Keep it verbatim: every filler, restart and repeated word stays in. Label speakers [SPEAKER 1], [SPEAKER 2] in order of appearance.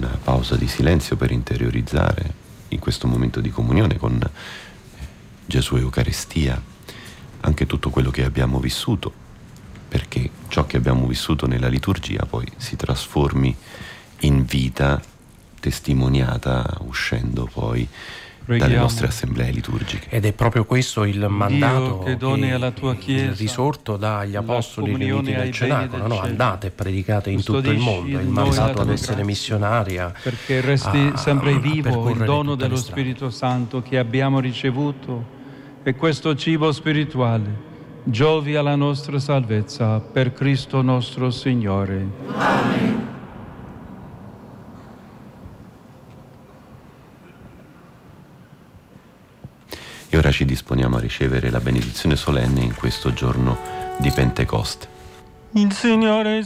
[SPEAKER 1] una pausa di silenzio per interiorizzare in questo momento di comunione con Gesù Eucaristia anche tutto quello che abbiamo vissuto, perché ciò che abbiamo vissuto nella liturgia poi si trasformi in vita testimoniata uscendo poi
[SPEAKER 2] Preghiamo.
[SPEAKER 1] dalle nostre assemblee liturgiche.
[SPEAKER 3] Ed è proprio questo il mandato
[SPEAKER 2] Dio che doni
[SPEAKER 3] che
[SPEAKER 2] alla tua Chiesa
[SPEAKER 3] il risorto dagli apostoli riuniti
[SPEAKER 2] comunione ai
[SPEAKER 3] nel
[SPEAKER 2] beni
[SPEAKER 3] cenacolo,
[SPEAKER 2] del
[SPEAKER 3] no?
[SPEAKER 2] cielo.
[SPEAKER 3] Andate e predicate in tutto il
[SPEAKER 2] Custodisci
[SPEAKER 3] mondo, il
[SPEAKER 2] noi
[SPEAKER 3] mandato
[SPEAKER 2] la
[SPEAKER 3] ad
[SPEAKER 2] tua
[SPEAKER 3] essere
[SPEAKER 2] grazia,
[SPEAKER 3] missionaria,
[SPEAKER 2] perché resti
[SPEAKER 3] a-
[SPEAKER 2] sempre
[SPEAKER 3] a
[SPEAKER 2] vivo il
[SPEAKER 3] percorrere
[SPEAKER 2] dono
[SPEAKER 3] tutte le
[SPEAKER 2] dello
[SPEAKER 3] strade.
[SPEAKER 2] Spirito Santo che abbiamo ricevuto e questo cibo spirituale giovi alla nostra salvezza per Cristo nostro Signore.
[SPEAKER 4] Amen.
[SPEAKER 1] E ora ci disponiamo a ricevere la benedizione solenne in questo giorno di Pentecoste.
[SPEAKER 2] Il Signore